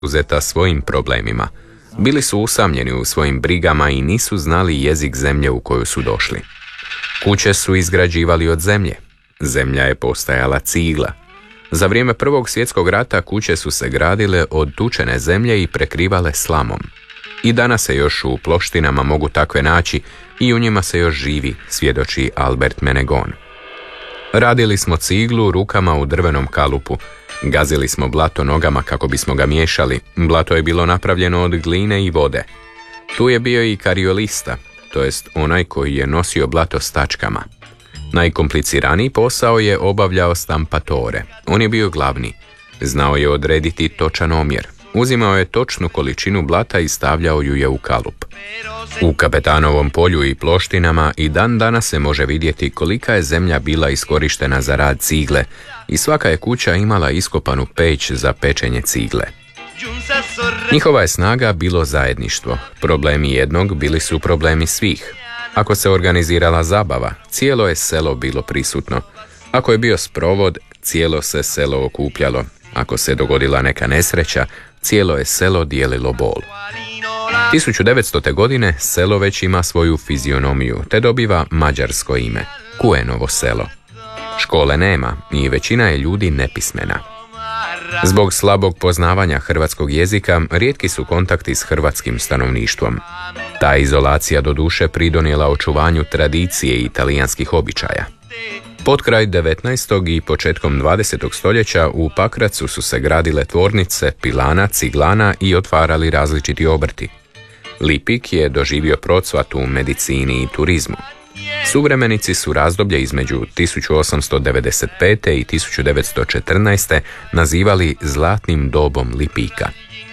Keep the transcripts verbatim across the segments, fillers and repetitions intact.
uzeta svojim problemima. Bili su usamljeni u svojim brigama i nisu znali jezik zemlje u koju su došli. Kuće su izgrađivali od zemlje. Zemlja je postajala cigla. Za vrijeme Prvog svjetskog rata kuće su se gradile od tučene zemlje i prekrivale slamom. I danas se još u Ploštinama mogu takve naći i u njima se još živi, svjedoči Albert Menegon. Radili smo ciglu rukama u drvenom kalupu. Gazili smo blato nogama kako bismo ga miješali. Blato je bilo napravljeno od gline i vode. Tu je bio i kariolista, to jest onaj koji je nosio blato s tačkama. Najkompliciraniji posao je obavljao stampatore. On je bio glavni. Znao je odrediti točan omjer. Uzimao je točnu količinu blata i stavljao ju je u kalup. U Kapetanovom polju i Ploštinama i dan danas se može vidjeti kolika je zemlja bila iskorištena za rad cigle i svaka je kuća imala iskopanu peć za pečenje cigle. Njihova je snaga bilo zajedništvo. Problemi jednog bili su problemi svih. Ako se organizirala zabava, cijelo je selo bilo prisutno. Ako je bio sprovod, cijelo se selo okupljalo. Ako se dogodila neka nesreća, cijelo je selo dijelilo bol. tisuću devetstote. godine selo već ima svoju fizionomiju, te dobiva mađarsko ime, Kuenovo selo. Škole nema i većina je ljudi nepismena. Zbog slabog poznavanja hrvatskog jezika, rijetki su kontakti s hrvatskim stanovništvom. Ta izolacija doduše pridonijela očuvanju tradicije i italijanskih običaja. Potkraj devetnaestog i početkom dvadesetog stoljeća u Pakracu su se gradile tvornice, pilana, ciglana i otvarali različiti obrti. Lipik je doživio procvat u medicini i turizmu. Suvremenici su razdoblje između tisuću osamsto devedeset pete. i tisuću devetsto četrnaeste. nazivali zlatnim dobom Lipika.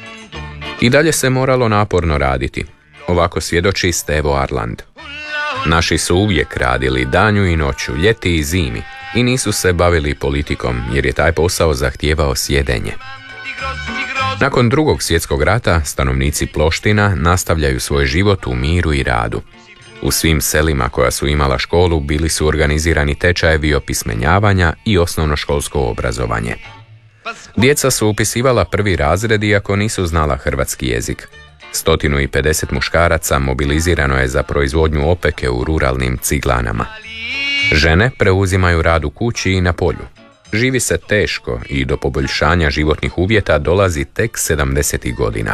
I dalje se moralo naporno raditi. Ovako svjedoči Stevo Arland. Naši su uvijek radili danju i noću, ljeti i zimi i nisu se bavili politikom jer je taj posao zahtijevao sjedenje. Nakon Drugog svjetskog rata stanovnici Ploština nastavljaju svoj život u miru i radu. U svim selima koja su imala školu bili su organizirani tečajevi opismenjavanja i osnovnoškolsko obrazovanje. Djeca su upisivala prvi razred iako nisu znala hrvatski jezik. sto pedeset muškaraca mobilizirano je za proizvodnju opeke u ruralnim ciglanama. Žene preuzimaju rad u kući i na polju. Živi se teško i do poboljšanja životnih uvjeta dolazi tek sedamdesetih godina.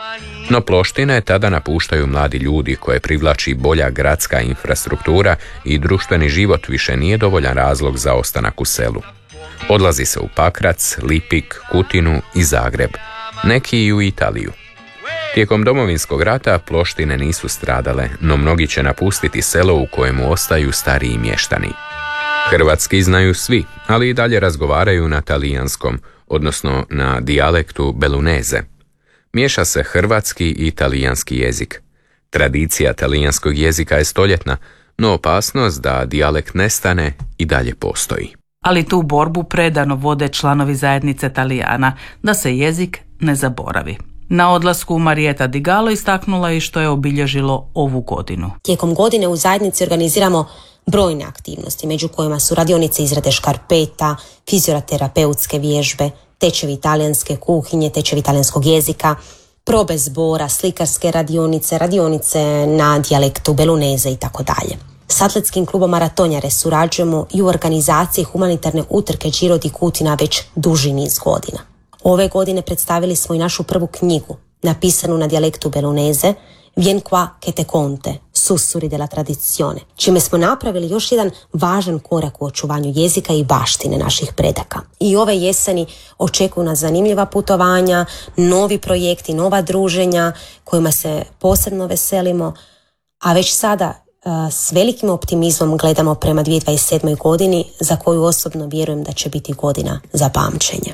No Ploštine tada napuštaju mladi ljudi koje privlači bolja gradska infrastruktura i društveni život više nije dovoljan razlog za ostanak u selu. Odlazi se u Pakrac, Lipik, Kutinu i Zagreb. Neki i u Italiju. Tijekom Domovinskog rata Ploštine nisu stradale, no mnogi će napustiti selo u kojemu ostaju stariji mještani. Hrvatski znaju svi, ali i dalje razgovaraju na talijanskom, odnosno na dijalektu beluneze. Miješa se hrvatski i talijanski jezik. Tradicija talijanskog jezika je stoljetna, no opasnost da dijalekt nestane i dalje postoji. Ali tu borbu predano vode članovi zajednice Talijana, da se jezik ne zaboravi. Na odlasku Marieta Di Gallo istaknula je što je obilježilo ovu godinu. Tijekom godine u zajednici organiziramo brojne aktivnosti, među kojima su radionice izrade škarpeta, fizioterapeutske vježbe, tečevi italijanske kuhinje, tečevi italijanskog jezika, probe zbora, slikarske radionice, radionice na dijalektu beluneze i tako dalje. S atletskim klubom Maratonjare surađujemo i u organizaciji humanitarne utrke Giro di Kutina već duži niz godina. Ove godine predstavili smo i našu prvu knjigu, napisanu na dijalektu beluneze, Vien qua che te conte, sussurri della tradizione, čime smo napravili još jedan važan korak u očuvanju jezika i baštine naših predaka. I ove jeseni očekuju nas zanimljiva putovanja, novi projekti, nova druženja kojima se posebno veselimo, a već sada s velikim optimizmom gledamo prema dvije tisuće dvadeset sedmoj. godini za koju osobno vjerujem da će biti godina za pamćenje.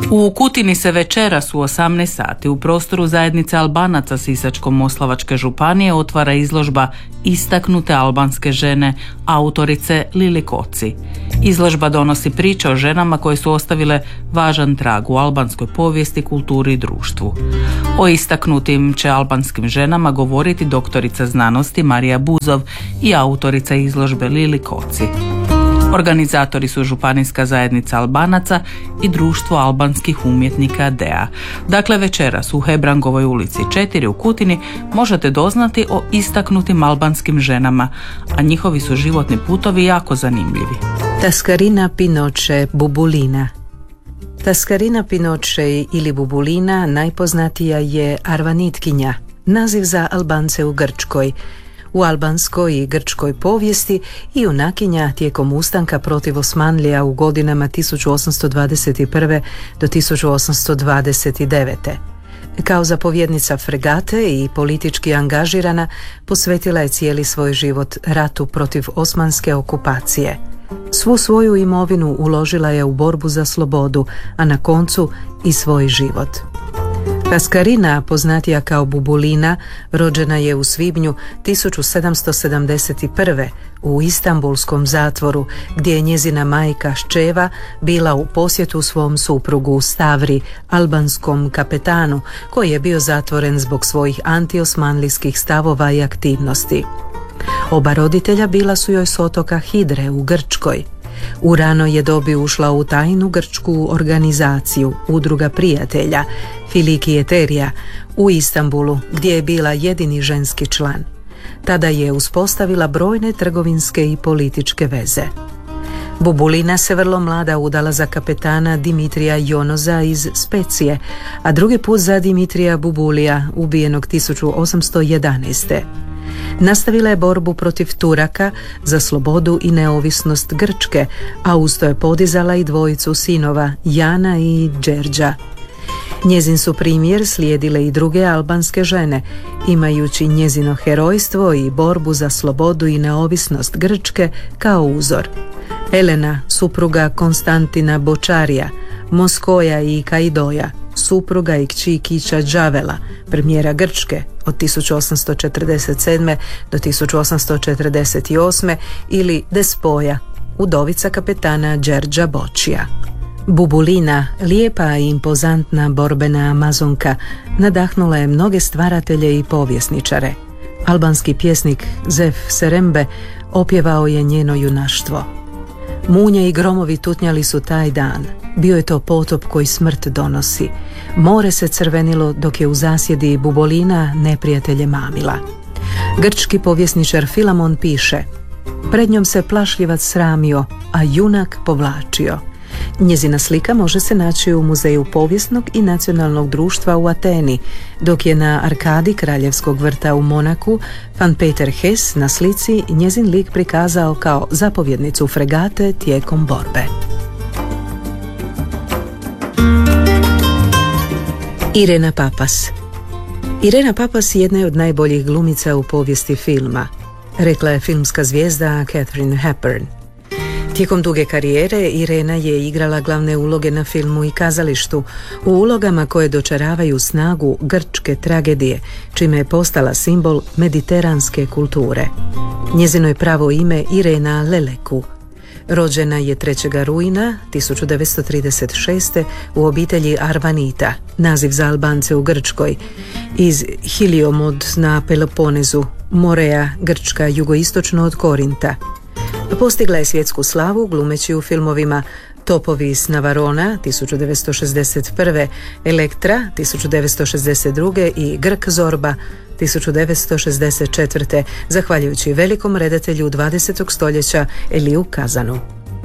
U Kutini se večeras u osamnaest sati u prostoru zajednice Albanaca Sisačko-moslavačke županije otvara izložba Istaknute albanske žene autorice Lili Koci. Izložba donosi priče o ženama koje su ostavile važan trag u albanskoj povijesti, kulturi i društvu. O istaknutim će albanskim ženama govoriti doktorica znanosti Marija Buzov i autorica izložbe Lili Koci. Organizatori su Županijska zajednica Albanaca i Društvo albanskih umjetnika D E A. Dakle, večeras u Hebrangovoj ulici četiri u Kutini možete doznati o istaknutim albanskim ženama, a njihovi su životni putovi jako zanimljivi. Taskarina Pinoče Bubulina. Taskarina Pinoče ili Bubulina najpoznatija je Arvanitkinja, naziv za Albance u Grčkoj. U albanskoj i grčkoj povijesti i junakinja tijekom ustanka protiv Osmanlija u godinama tisuću osamsto dvadeset prve do tisuću osamsto dvadeset devete. Kao zapovjednica fregate i politički angažirana, posvetila je cijeli svoj život ratu protiv osmanske okupacije. Svu svoju imovinu uložila je u borbu za slobodu, a na koncu i svoj život. Taskarina, poznatija kao Bubulina, rođena je u svibnju tisuću sedamsto sedamdeset prve. u Istanbulskom zatvoru, gdje je njezina majka Ščeva bila u posjetu svom suprugu Stavri, albanskom kapetanu, koji je bio zatvoren zbog svojih antiosmanlijskih stavova i aktivnosti. Oba roditelja bila su joj s otoka Hidre u Grčkoj. U ranoj je dobi ušla u tajnu grčku organizaciju Udruga prijatelja Filiki Eterija u Istanbulu, gdje je bila jedini ženski član. Tada je uspostavila brojne trgovinske i političke veze. Bubulina se vrlo mlada udala za kapetana Dimitrija Jonoza iz Specije, a drugi put za Dimitrija Bubulija, ubijenog tisuću osamsto jedanaeste. Nastavila je borbu protiv Turaka za slobodu i neovisnost Grčke, a usto je podizala i dvojicu sinova, Jana i Đerđa. Njezin su primjer slijedile i druge albanske žene, imajući njezino herojstvo i borbu za slobodu i neovisnost Grčke kao uzor. Elena, supruga Konstantina Bočarija, Moskoja i Kaidoja, supruga i kći Kića Džavela, premijera Grčke od tisuću osamsto četrdeset sedme do tisuću osamsto četrdeset osme ili Despoja, udovica kapetana Đerđa Bočija. Bubulina, lijepa i impozantna borbena Amazonka, nadahnula je mnoge stvaratelje i povjesničare. Albanski pjesnik Zef Serembe opjevao je njeno junaštvo. Munje i gromovi tutnjali su taj dan. Bio je to potop koji smrt donosi. More se crvenilo dok je u zasjedi Bubulina neprijatelje mamila. Grčki povjesničar Filamon piše: pred njom se plašljivac sramio, a junak povlačio. Njezina slika može se naći u Muzeju povijesnog i nacionalnog društva u Ateni, dok je na arkadi Kraljevskog vrta u Monaku van Peter Hess na slici njezin lik prikazao kao zapovjednicu fregate tijekom borbe. Irena Papas. Irena Papas jedna je od najboljih glumica u povijesti filma, rekla je filmska zvijezda Katharine Hepburn. Tijekom duge karijere Irena je igrala glavne uloge na filmu i kazalištu, u ulogama koje dočaravaju snagu grčke tragedije, čime je postala simbol mediteranske kulture. Njezino je pravo ime Irena Leleku. Rođena je trećeg rujna tisuću devetsto trideset šeste. u obitelji Arvanita, naziv za Albance u Grčkoj, iz Hiliomod na Peloponezu, Morea, Grčka, jugoistočno od Korinta. Postigla je svjetsku slavu glumeći u filmovima Topovi s Navarona tisuću devetsto šezdeset prve, Elektra tisuću devetsto šezdeset druge i Grk Zorba tisuću devetsto šezdeset četvrte. zahvaljujući velikom redatelju dvadesetog stoljeća Eliju Kazanu.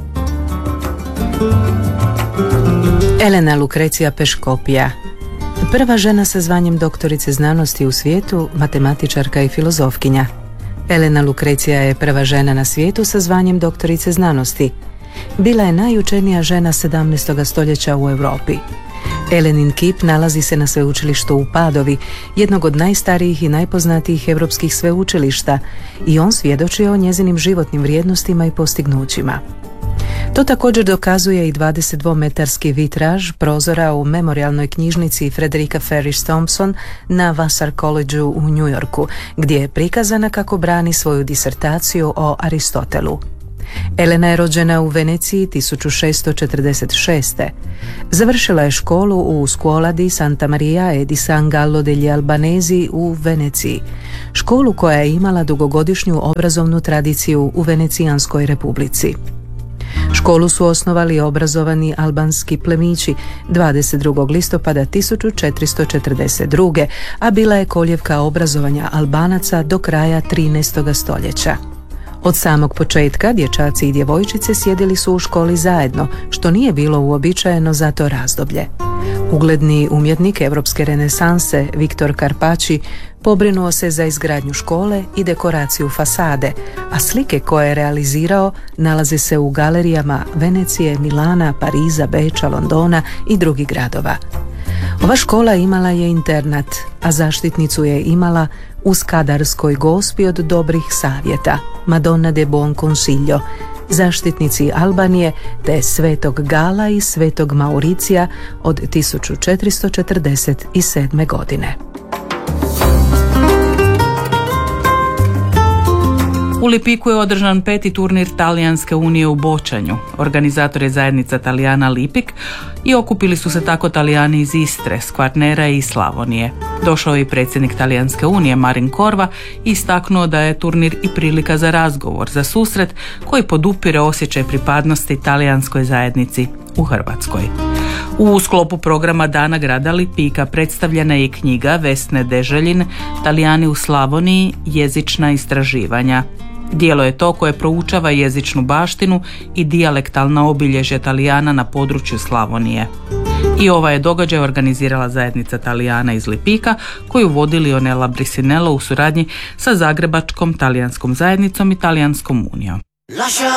Elena Lukrecija Peškopija, prva žena sa zvanjem doktorice znanosti u svijetu, matematičarka i filozofkinja. Elena Lukrecija je prva žena na svijetu sa zvanjem doktorice znanosti. Bila je najučenija žena sedamnaestog stoljeća u Europi. Elenin kip nalazi se na sveučilištu u Padovi, jednog od najstarijih i najpoznatijih europskih sveučilišta, i on svjedoči o njezinim životnim vrijednostima i postignućima. To također dokazuje i dvadesetdvometarski vitraž prozora u memorialnoj knjižnici Frederika Ferris Thompson na Vassar Collegeu u New Yorku, gdje je prikazana kako brani svoju disertaciju o Aristotelu. Elena je rođena u Veneciji tisuću šessto četrdeset šeste. Završila je školu u Scuola di Santa Maria e di San Gallo degli Albanesi u Veneciji, školu koja je imala dugogodišnju obrazovnu tradiciju u Venecijanskoj republici. Školu su osnovali obrazovani albanski plemići dvadeset drugog listopada tisuću četiristo četrdeset druge. a bila je koljevka obrazovanja Albanaca do kraja trinaestog stoljeća. Od samog početka dječaci i djevojčice sjedili su u školi zajedno, što nije bilo uobičajeno za to razdoblje. Ugledni umjetnik europske renesanse Viktor Karpaći pobrinuo se za izgradnju škole i dekoraciju fasade, a slike koje je realizirao nalaze se u galerijama Venecije, Milana, Pariza, Beča, Londona i drugih gradova. Ova škola imala je internat, a zaštitnicu je imala u Skadarskoj gospi od dobrih savjeta, Madonna de Buon Consiglio, zaštitnici Albanije, te Svetog Gala i Svetog Mauricija od tisuću četiristo četrdeset sedme. godine. U Lipiku je održan peti turnir Talijanske unije u bočanju. Organizator je zajednica Talijana Lipik i okupili su se tako Talijani iz Istre, s Kvarnera i Slavonije. Došao je i predsjednik Talijanske unije Marin Korva i istaknuo da je turnir i prilika za razgovor, za susret koji podupire osjećaj pripadnosti talijanskoj zajednici u Hrvatskoj. U sklopu programa Dana grada Lipika predstavljena je i knjiga Vesne Deželjin Talijani u Slavoniji, jezična istraživanja. Djelo je to koje proučava jezičnu baštinu i dijalektalna obilježja Talijana na području Slavonije. I ovaj je događaj organizirala zajednica Talijana iz Lipika koju vodi Lionela Brisinello u suradnji sa Zagrebačkom talijanskom zajednicom i Talijanskom unijom.